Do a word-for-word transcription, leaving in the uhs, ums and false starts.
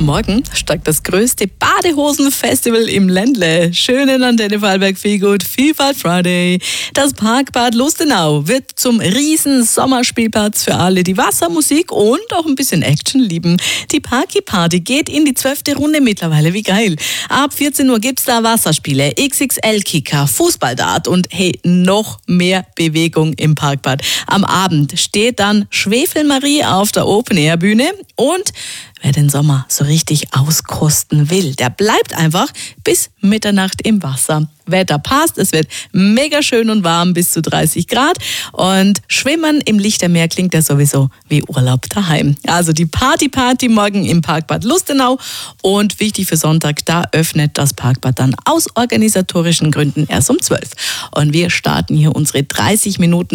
Morgen steigt das größte Badehosenfestival im Ländle. Schönen Antenne Vorarlberg Feelgood Vielfalt Friday. Das Parkbad Lustenau wird zum riesen Sommerspielplatz für alle, die Wassermusik und auch ein bisschen Action lieben. Die Parky Party geht in die zwölfte Runde mittlerweile. Wie geil. Ab vierzehn Uhr gibt's da Wasserspiele, X X L-Kicker, Fußballdart und hey, noch mehr Bewegung im Parkbad. Am Abend steht dann Schwefelmarie auf der Open-Air-Bühne und wer den Sommer so richtig auskosten will, der bleibt einfach bis Mitternacht im Wasser. Wetter passt, es wird mega schön und warm, bis zu dreißig Grad. Und Schwimmen im Lichtermeer klingt ja sowieso wie Urlaub daheim. Also die Party-Party morgen im Parkbad Lustenau. Und wichtig für Sonntag, da öffnet das Parkbad dann aus organisatorischen Gründen erst um zwölf. Und wir starten hier unsere dreißig Minuten